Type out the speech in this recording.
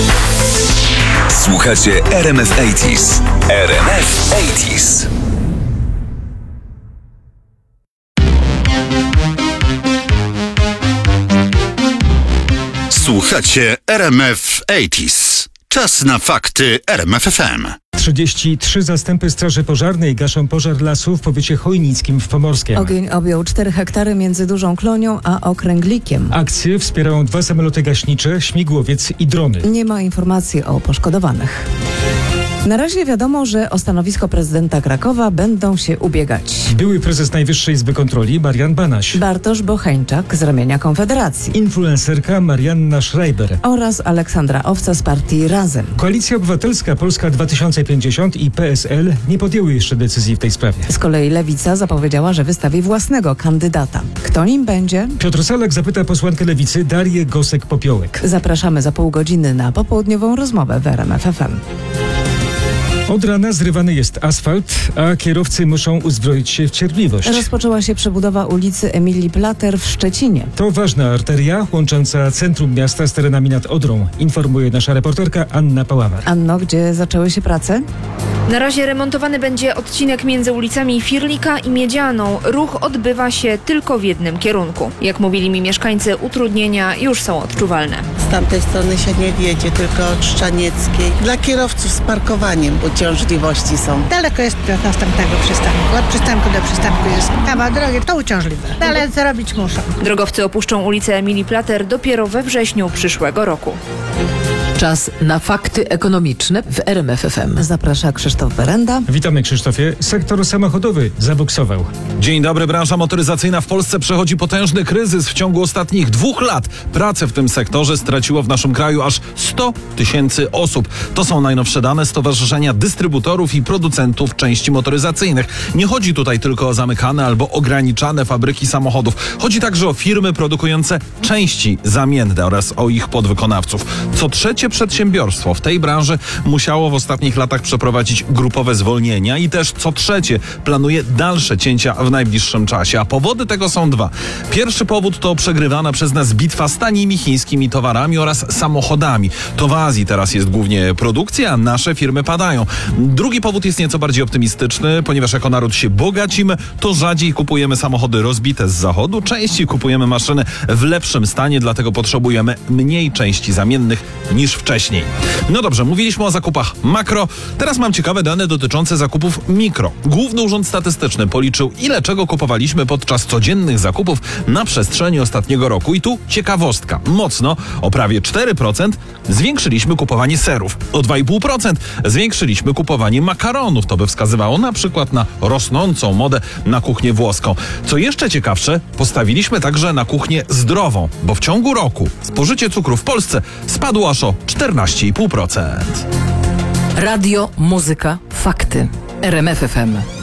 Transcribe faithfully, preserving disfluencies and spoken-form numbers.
Słuchacie R M F osiemdziesiąt. R M F osiemdziesiąt. Słuchacie R M F osiemdziesiąt. Czas na fakty R M F F M. trzydzieści trzy zastępy Straży Pożarnej gaszą pożar lasu w powiecie chojnickim w Pomorskiem. Ogień objął cztery hektary między Dużą Klonią a Okręglikiem. Akcję wspierają dwa samoloty gaśnicze, śmigłowiec i drony. Nie ma informacji o poszkodowanych. Na razie wiadomo, że o stanowisko prezydenta Krakowa będą się ubiegać Były prezes Najwyższej Izby Kontroli Marian Banaś, Bartosz Bocheńczak z ramienia Konfederacji influencerka Marianna Schreiber oraz Aleksandra Owca z partii Razem. Koalicja Obywatelska Polska dwa tysiące pięćdziesiąt i P S L nie podjęły jeszcze decyzji w tej sprawie. Z kolei Lewica zapowiedziała, że wystawi własnego kandydata. Kto nim będzie? Piotr Salak zapyta posłankę Lewicy Darię Gosek-Popiołek. Zapraszamy za pół godziny na popołudniową rozmowę w R M F F M. Od rana zrywany jest asfalt, a kierowcy muszą uzbroić się w cierpliwość. Rozpoczęła się przebudowa ulicy Emilii Plater w Szczecinie. To ważna arteria łącząca centrum miasta z terenami nad Odrą, informuje nasza reporterka Anna Paławar. Anno, gdzie zaczęły się prace? Na razie remontowany będzie odcinek między ulicami Firlika i Miedzianą. Ruch odbywa się tylko w jednym kierunku. Jak mówili mi mieszkańcy, utrudnienia już są odczuwalne. Z tamtej strony się nie wjedzie, tylko od Szczanieckiej. Dla kierowców z parkowaniem uciążliwości są. Daleko jest do następnego przystanku. Od przystanku do przystanku jest kawał drogi, to uciążliwe. Ale zrobić muszą. Drogowcy opuszczą ulicę Emilii Plater dopiero we wrześniu przyszłego roku. Czas na fakty ekonomiczne w R M F F M. Zaprasza Krzysztof Berenda. Witamy, Krzysztofie. Sektor samochodowy zabuksował. Dzień dobry. Branża motoryzacyjna w Polsce przechodzi potężny kryzys. W ciągu ostatnich dwóch lat pracę w tym sektorze straciło w naszym kraju aż sto tysięcy osób. To są najnowsze dane Stowarzyszenia Dystrybutorów i Producentów Części Motoryzacyjnych. Nie chodzi tutaj tylko o zamykane albo ograniczane fabryki samochodów. Chodzi także o firmy produkujące części zamienne oraz o ich podwykonawców. Co trzecie przedsiębiorstwo w tej branży musiało w ostatnich latach przeprowadzić grupowe zwolnienia i też co trzecie planuje dalsze cięcia w najbliższym czasie. A powody tego są dwa. Pierwszy powód to przegrywana przez nas bitwa z tanimi chińskimi towarami oraz samochodami. To w Azji teraz jest głównie produkcja, a nasze firmy padają. Drugi powód jest nieco bardziej optymistyczny, ponieważ jako naród się bogacimy, to rzadziej kupujemy samochody rozbite z zachodu, częściej kupujemy maszyny w lepszym stanie, dlatego potrzebujemy mniej części zamiennych niż wcześniej. No dobrze, mówiliśmy o zakupach makro. Teraz mam ciekawe dane dotyczące zakupów mikro. Główny Urząd Statystyczny policzył, ile czego kupowaliśmy podczas codziennych zakupów na przestrzeni ostatniego roku. I tu ciekawostka. Mocno, o prawie cztery procent zwiększyliśmy kupowanie serów. O dwa i pół procent zwiększyliśmy kupowanie makaronów. To by wskazywało na przykład na rosnącą modę na kuchnię włoską. Co jeszcze ciekawsze, postawiliśmy także na kuchnię zdrową, bo w ciągu roku spożycie cukru w Polsce spadło aż o czternaście i pół procent. Radio, muzyka, fakty. R M F F M.